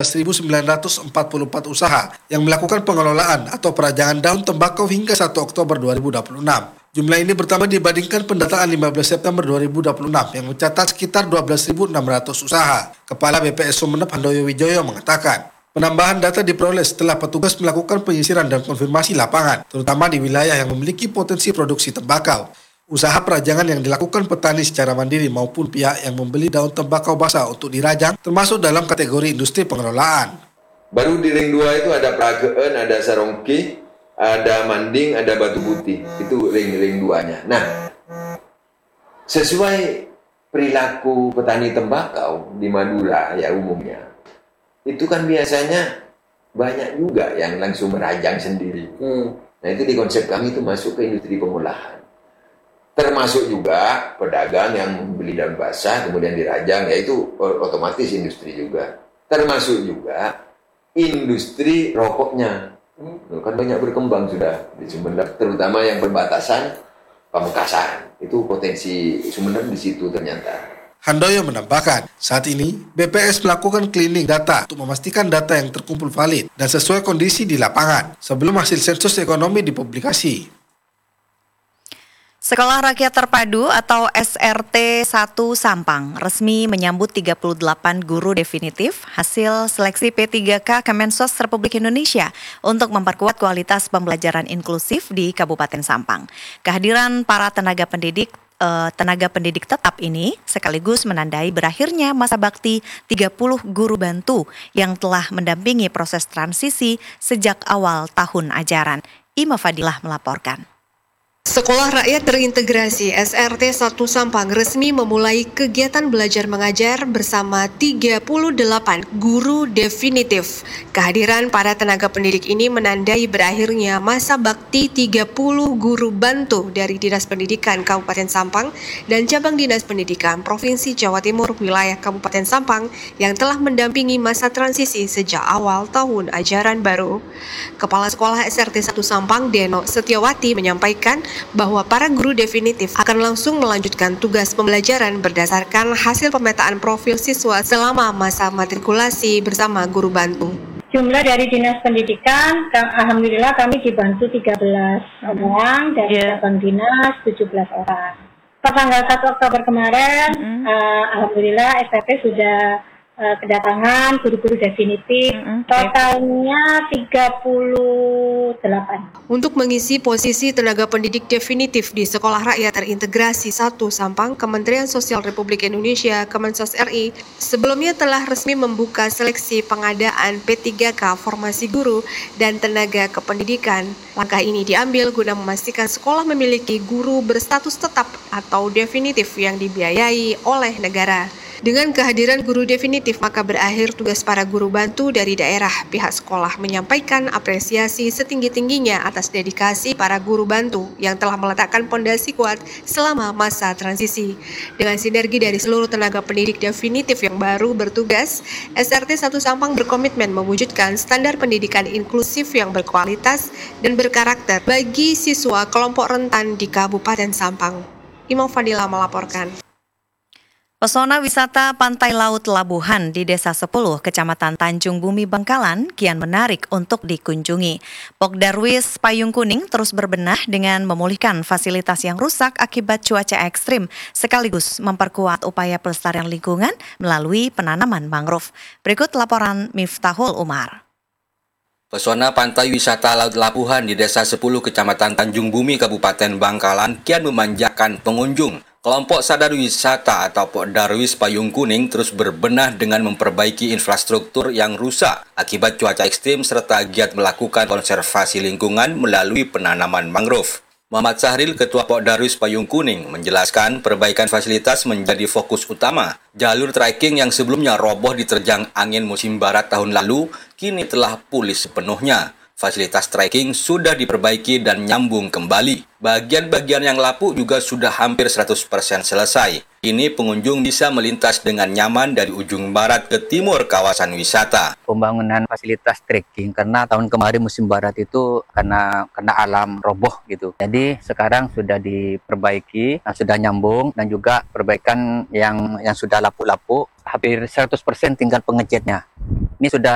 14.944 usaha yang melakukan pengelolaan atau perajangan daun tembakau hingga 1 Oktober 2026. Jumlah ini bertambah dibandingkan pendataan 15 September 2026 yang mencatat sekitar 12.600 usaha. Kepala BPS Sumeneb Handoyo Wijoyo mengatakan, penambahan data diperoleh setelah petugas melakukan penyisiran dan konfirmasi lapangan, terutama di wilayah yang memiliki potensi produksi tembakau. Usaha perajangan yang dilakukan petani secara mandiri maupun pihak yang membeli daun tembakau basah untuk dirajang termasuk dalam kategori industri pengelolaan. Baru di ring 2 itu ada Prageun, ada Sarongki, ada Manding, ada Batu Putih. Itu ring 2-nya. Nah, sesuai perilaku petani tembakau di Madura ya umumnya, itu kan biasanya banyak juga yang langsung merajang sendiri. Nah itu di konsep kami itu masuk ke industri pengolahan. Termasuk juga pedagang yang membeli daun basah kemudian dirajang, yaitu otomatis industri juga. Termasuk juga industri rokoknya. Kan banyak berkembang sudah di Sumeneb, terutama yang berbatasan Pamekasan. Itu potensi Sumeneb di situ ternyata. Handoyo menambahkan, saat ini BPS melakukan cleaning data untuk memastikan data yang terkumpul valid dan sesuai kondisi di lapangan sebelum hasil sensus ekonomi dipublikasi. Sekolah Rakyat Terpadu atau SRT 1 Sampang resmi menyambut 38 guru definitif hasil seleksi P3K Kemensos Republik Indonesia untuk memperkuat kualitas pembelajaran inklusif di Kabupaten Sampang. Kehadiran para tenaga pendidik tetap ini sekaligus menandai berakhirnya masa bakti 30 guru bantu yang telah mendampingi proses transisi sejak awal tahun ajaran. Ima Fadilah melaporkan. Sekolah Rakyat Terintegrasi SRT 1 Sampang resmi memulai kegiatan belajar mengajar bersama 38 guru definitif. Kehadiran para tenaga pendidik ini menandai berakhirnya masa bakti 30 guru bantu dari Dinas Pendidikan Kabupaten Sampang dan Cabang Dinas Pendidikan Provinsi Jawa Timur wilayah Kabupaten Sampang yang telah mendampingi masa transisi sejak awal tahun ajaran baru. Kepala Sekolah SRT 1 Sampang, Deno Setiawati, menyampaikan bahwa para guru definitif akan langsung melanjutkan tugas pembelajaran berdasarkan hasil pemetaan profil siswa selama masa matrikulasi bersama guru bantu. Jumlah dari Dinas Pendidikan, alhamdulillah kami dibantu 13 orang, dari Cabang Dinas 17 orang. Per tanggal 1 Oktober kemarin, alhamdulillah SPP sudah kedatangan guru-guru definitif, totalnya 38. Untuk mengisi posisi tenaga pendidik definitif di Sekolah Rakyat Terintegrasi 1 Sampang, Kementerian Sosial Republik Indonesia Kemensos RI sebelumnya telah resmi membuka seleksi pengadaan P3K formasi guru dan tenaga kependidikan. Langkah ini diambil guna memastikan sekolah memiliki guru berstatus tetap atau definitif yang dibiayai oleh negara. Dengan kehadiran guru definitif, maka berakhir tugas para guru bantu dari daerah. Pihak sekolah menyampaikan apresiasi setinggi-tingginya atas dedikasi para guru bantu yang telah meletakkan pondasi kuat selama masa transisi. Dengan sinergi dari seluruh tenaga pendidik definitif yang baru bertugas, SRT 1 Sampang berkomitmen mewujudkan standar pendidikan inklusif yang berkualitas dan berkarakter bagi siswa kelompok rentan di Kabupaten Sampang. Imam Fadila melaporkan. Pesona wisata Pantai Laut Labuhan di Desa 10, Kecamatan Tanjung Bumi, Bangkalan kian menarik untuk dikunjungi. Pokdarwis Payung Kuning terus berbenah dengan memulihkan fasilitas yang rusak akibat cuaca ekstrim, sekaligus memperkuat upaya pelestarian lingkungan melalui penanaman mangrove. Berikut laporan Miftahul Umar. Pesona pantai wisata Laut Labuhan di Desa 10, Kecamatan Tanjung Bumi, Kabupaten Bangkalan kian memanjakan pengunjung. Kelompok Sadar Wisata atau Pokdarwis Payung Kuning terus berbenah dengan memperbaiki infrastruktur yang rusak akibat cuaca ekstrim serta giat melakukan konservasi lingkungan melalui penanaman mangrove. Muhammad Sahril, Ketua Pokdarwis Payung Kuning, menjelaskan perbaikan fasilitas menjadi fokus utama. Jalur trekking yang sebelumnya roboh diterjang angin musim barat tahun lalu, kini telah pulih sepenuhnya. Fasilitas trekking sudah diperbaiki dan nyambung kembali. Bagian-bagian yang lapuk juga sudah hampir 100% selesai. Kini pengunjung bisa melintas dengan nyaman dari ujung barat ke timur kawasan wisata. Pembangunan fasilitas trekking karena tahun kemarin musim barat itu karena alam roboh gitu. Jadi sekarang sudah diperbaiki, sudah nyambung dan juga perbaikan yang sudah lapuk-lapuk hampir 100% tinggal pengecatnya. Ini sudah